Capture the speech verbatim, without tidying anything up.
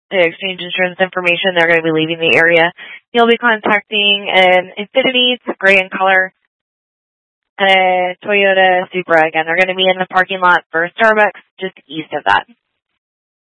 to exchange insurance information. They're going to be leaving the area. You'll be contacting an Infiniti. It's gray in color. And a Toyota Supra. Again, they're going to be in the parking lot for Starbucks just east of that.